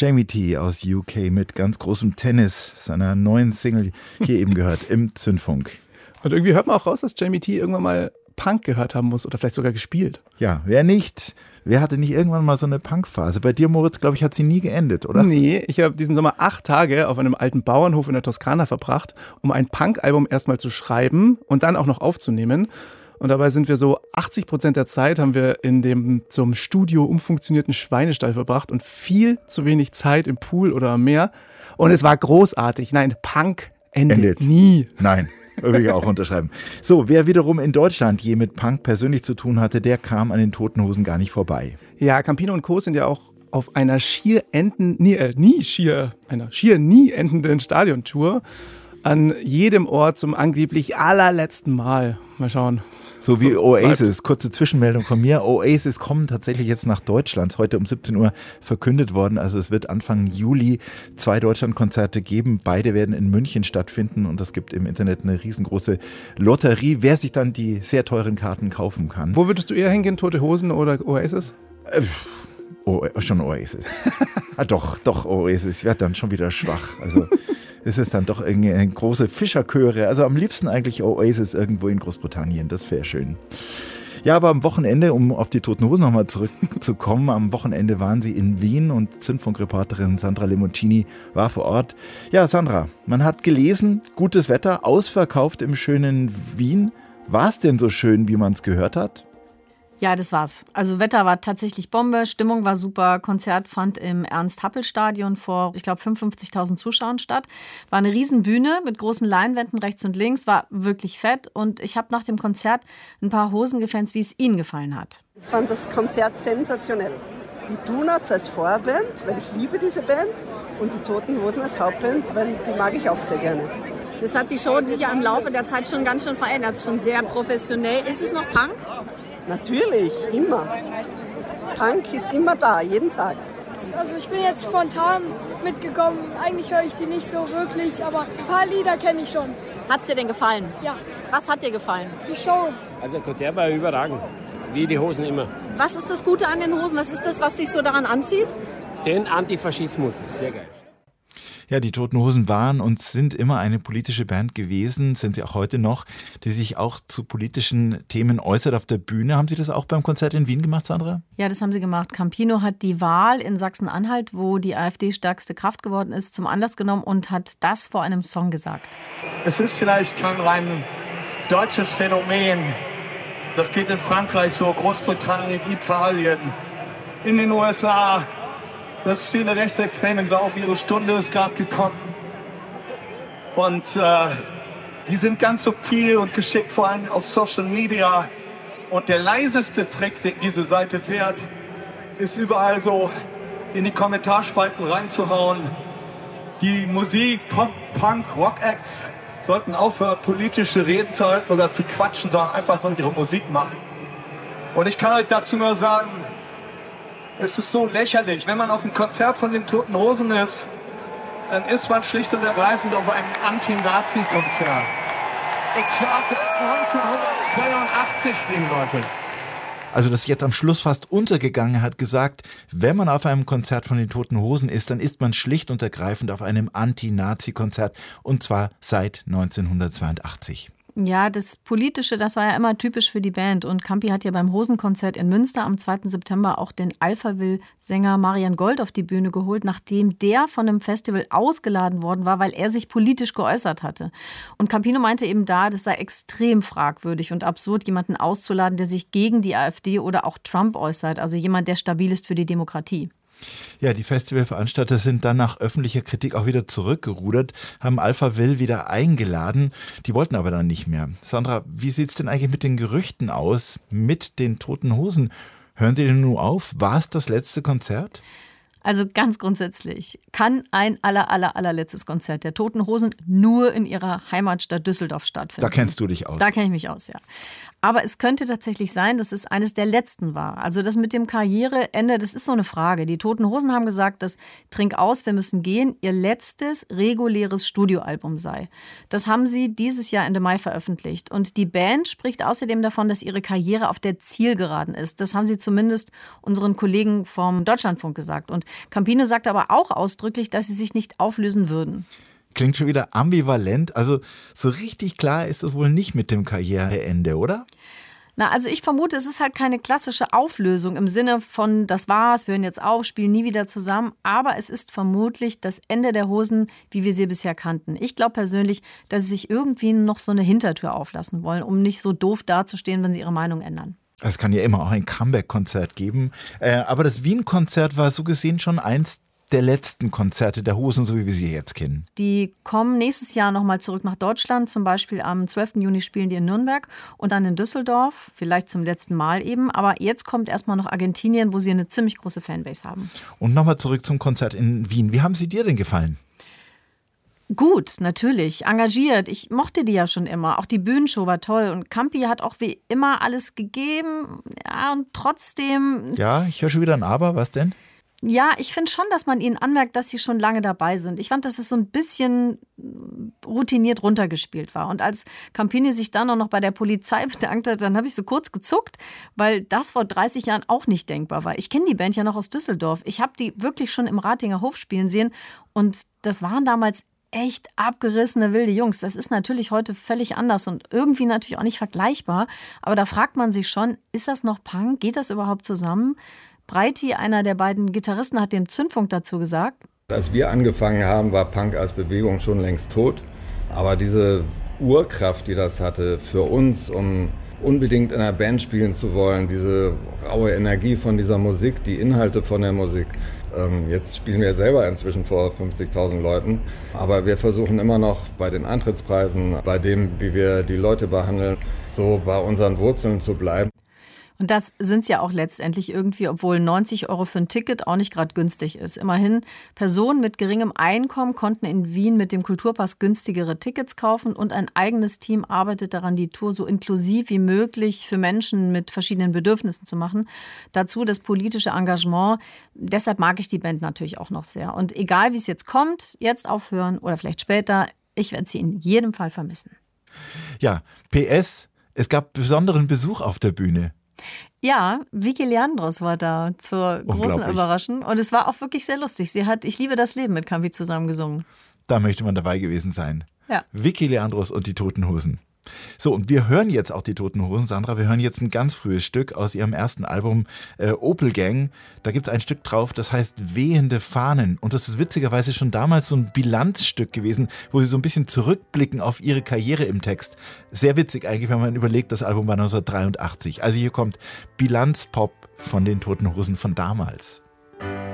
Jamie T aus UK mit ganz großem Tennis, seiner neuen Single, hier eben gehört, im Zündfunk. Und irgendwie hört man auch raus, dass Jamie T irgendwann mal Punk gehört haben muss oder vielleicht sogar gespielt. Ja, wer nicht? Wer hatte nicht irgendwann mal so eine Punkphase? Bei dir, Moritz, glaube ich, hat sie nie geendet, oder? Nee, ich habe diesen Sommer 8 Tage auf einem alten Bauernhof in der Toskana verbracht, um ein Punk-Album erstmal zu schreiben und dann auch noch aufzunehmen. Und dabei sind wir so 80% der Zeit haben wir in dem zum Studio umfunktionierten Schweinestall verbracht und viel zu wenig Zeit im Pool oder am Meer. Und es war großartig. Nein, Punk endet nie. Nein. Würde ich auch unterschreiben. So, wer wiederum in Deutschland je mit Punk persönlich zu tun hatte, der kam an den Toten Hosen gar nicht vorbei. Ja, Campino und Co. sind ja auch auf einer schier nie endenden Stadiontour an jedem Ort zum angeblich allerletzten Mal. Mal schauen. So wie Oasis, kurze Zwischenmeldung von mir. Oasis kommen tatsächlich jetzt nach Deutschland, heute um 17 Uhr verkündet worden. Also es wird Anfang Juli 2 Deutschlandkonzerte geben. Beide werden in München stattfinden und es gibt im Internet eine riesengroße Lotterie, wer sich dann die sehr teuren Karten kaufen kann. Wo würdest du eher hingehen, Tote Hosen oder Oasis? Schon Oasis. Doch Oasis. Ich werde dann schon wieder schwach. Also es ist dann doch irgendwie eine große Fischerchöre. Also am liebsten eigentlich Oasis irgendwo in Großbritannien. Das wäre schön. Ja, aber am Wochenende, um auf die Toten Hosen nochmal zurückzukommen, am Wochenende waren sie in Wien und Zündfunkreporterin Sandra Lemoncini war vor Ort. Ja, Sandra, man hat gelesen, gutes Wetter, ausverkauft im schönen Wien. War es denn so schön, wie man es gehört hat? Ja, das war's. Also Wetter war tatsächlich Bombe, Stimmung war super. Konzert fand im Ernst-Happel-Stadion vor, ich glaube, 55.000 Zuschauern statt. War eine Riesenbühne mit großen Leinwänden rechts und links, war wirklich fett. Und ich habe nach dem Konzert ein paar Hosen gefans, wie es ihnen gefallen hat. Ich fand das Konzert sensationell. Die Donuts als Vorband, weil ich liebe diese Band. Und die Toten Hosen als Hauptband, weil die mag ich auch sehr gerne. Das hat die Show sich ja im Laufe der Zeit schon ganz schön verändert. Schon sehr professionell. Ist es noch Punk? Natürlich, immer. Punk ist immer da, jeden Tag. Also ich bin jetzt spontan mitgekommen. Eigentlich höre ich die nicht so wirklich, aber ein paar Lieder kenne ich schon. Hat's dir denn gefallen? Ja. Was hat dir gefallen? Die Show. Also das Konzert war überragend, wie die Hosen immer. Was ist das Gute an den Hosen? Was ist das, was dich so daran anzieht? Den Antifaschismus, sehr geil. Ja, die Toten Hosen waren und sind immer eine politische Band gewesen, sind sie auch heute noch, die sich auch zu politischen Themen äußert auf der Bühne. Haben Sie das auch beim Konzert in Wien gemacht, Sandra? Ja, das haben sie gemacht. Campino hat die Wahl in Sachsen-Anhalt, wo die AfD stärkste Kraft geworden ist, zum Anlass genommen und hat das vor einem Song gesagt. Es ist vielleicht kein rein deutsches Phänomen. Das geht in Frankreich so, Großbritannien, Italien, in den USA. Dass viele Rechtsextreme glauben, ihre Stunde ist gerade gekommen. Und die sind ganz subtil und geschickt, vor allem auf Social Media. Und der leiseste Trick, den diese Seite fährt, ist überall so in die Kommentarspalten reinzuhauen. Die Musik, Pop, Punk, Rock-Acts sollten aufhören, politische Reden zu halten oder zu quatschen, sondern einfach nur ihre Musik machen. Und ich kann euch dazu nur sagen, es ist so lächerlich. Wenn man auf einem Konzert von den Toten Hosen ist, dann ist man schlicht und ergreifend auf einem Anti-Nazi-Konzert. Ich war seit 1982, liebe Leute. Also das ist jetzt am Schluss fast untergegangen, hat gesagt, wenn man auf einem Konzert von den Toten Hosen ist, dann ist man schlicht und ergreifend auf einem Anti-Nazi-Konzert und zwar seit 1982. Ja, das Politische, das war ja immer typisch für die Band. Und Campi hat ja beim Hosenkonzert in Münster am 2. September auch den Alphaville-Sänger Marian Gold auf die Bühne geholt, nachdem der von einem Festival ausgeladen worden war, weil er sich politisch geäußert hatte. Und Campino meinte eben da, das sei extrem fragwürdig und absurd, jemanden auszuladen, der sich gegen die AfD oder auch Trump äußert. Also jemand, der stabil ist für die Demokratie. Ja, die Festivalveranstalter sind dann nach öffentlicher Kritik auch wieder zurückgerudert, haben Alphaville wieder eingeladen. Die wollten aber dann nicht mehr. Sandra, wie sieht es denn eigentlich mit den Gerüchten aus, mit den Toten Hosen? Hören Sie denn nur auf? War es das letzte Konzert? Also ganz grundsätzlich kann ein allerletztes Konzert der Toten Hosen nur in ihrer Heimatstadt Düsseldorf stattfinden. Da kennst du dich aus. Da kenne ich mich aus, ja. Aber es könnte tatsächlich sein, dass es eines der letzten war. Also das mit dem Karriereende, das ist so eine Frage. Die Toten Hosen haben gesagt, dass Trink aus, wir müssen gehen ihr letztes reguläres Studioalbum sei. Das haben sie dieses Jahr Ende Mai veröffentlicht. Und die Band spricht außerdem davon, dass ihre Karriere auf der Zielgeraden ist. Das haben sie zumindest unseren Kollegen vom Deutschlandfunk gesagt. Und Campino sagt aber auch ausdrücklich, dass sie sich nicht auflösen würden. Klingt schon wieder ambivalent. Also so richtig klar ist das wohl nicht mit dem Karriereende, oder? Na, also ich vermute, es ist halt keine klassische Auflösung im Sinne von, das war's, wir hören jetzt auf, spielen nie wieder zusammen. Aber es ist vermutlich das Ende der Hosen, wie wir sie bisher kannten. Ich glaube persönlich, dass sie sich irgendwie noch so eine Hintertür auflassen wollen, um nicht so doof dazustehen, wenn sie ihre Meinung ändern. Es kann ja immer auch ein Comeback-Konzert geben. Aber das Wien-Konzert war so gesehen schon eins der letzten Konzerte der Hosen, so wie wir sie jetzt kennen. Die kommen nächstes Jahr nochmal zurück nach Deutschland. Zum Beispiel am 12. Juni spielen die in Nürnberg und dann in Düsseldorf, vielleicht zum letzten Mal eben. Aber jetzt kommt erstmal noch Argentinien, wo sie eine ziemlich große Fanbase haben. Und nochmal zurück zum Konzert in Wien. Wie haben sie dir denn gefallen? Gut, natürlich, engagiert. Ich mochte die ja schon immer. Auch die Bühnenshow war toll. Und Campi hat auch wie immer alles gegeben. Ja, und trotzdem... Ja, ich höre schon wieder ein Aber. Was denn? Ja, ich finde schon, dass man ihnen anmerkt, dass sie schon lange dabei sind. Ich fand, dass es so ein bisschen routiniert runtergespielt war. Und als Campini sich dann auch noch bei der Polizei bedankt hat, dann habe ich so kurz gezuckt, weil das vor 30 Jahren auch nicht denkbar war. Ich kenne die Band ja noch aus Düsseldorf. Ich habe die wirklich schon im Ratinger Hof spielen sehen. Und das waren damals echt abgerissene wilde Jungs. Das ist natürlich heute völlig anders und irgendwie natürlich auch nicht vergleichbar. Aber da fragt man sich schon, ist das noch Punk? Geht das überhaupt zusammen? Breiti, einer der beiden Gitarristen, hat dem Zündfunk dazu gesagt: Als wir angefangen haben, war Punk als Bewegung schon längst tot. Aber diese Urkraft, die das hatte für uns, um unbedingt in einer Band spielen zu wollen, diese raue Energie von dieser Musik, die Inhalte von der Musik. Jetzt spielen wir selber inzwischen vor 50.000 Leuten. Aber wir versuchen immer noch bei den Eintrittspreisen, bei dem, wie wir die Leute behandeln, so bei unseren Wurzeln zu bleiben. Und das sind es ja auch letztendlich irgendwie, obwohl 90 € für ein Ticket auch nicht gerade günstig ist. Immerhin, Personen mit geringem Einkommen konnten in Wien mit dem Kulturpass günstigere Tickets kaufen und ein eigenes Team arbeitet daran, die Tour so inklusiv wie möglich für Menschen mit verschiedenen Bedürfnissen zu machen. Dazu das politische Engagement. Deshalb mag ich die Band natürlich auch noch sehr. Und egal, wie es jetzt kommt, jetzt aufhören oder vielleicht später, ich werde sie in jedem Fall vermissen. Ja, PS, es gab besonderen Besuch auf der Bühne. Ja, Vicky Leandros war da zur großen Überraschung. Und es war auch wirklich sehr lustig. Sie hat Ich liebe das Leben mit Campi zusammen gesungen. Da möchte man dabei gewesen sein. Ja. Vicky Leandros und die Toten Hosen. So, und wir hören jetzt auch die Toten Hosen, Sandra. Wir hören jetzt ein ganz frühes Stück aus ihrem ersten Album Opel Gang. Da gibt es ein Stück drauf, das heißt Wehende Fahnen. Und das ist witzigerweise schon damals so ein Bilanzstück gewesen, wo sie so ein bisschen zurückblicken auf ihre Karriere im Text. Sehr witzig eigentlich, wenn man überlegt, das Album war 1983. Also hier kommt Bilanzpop von den Toten Hosen von damals.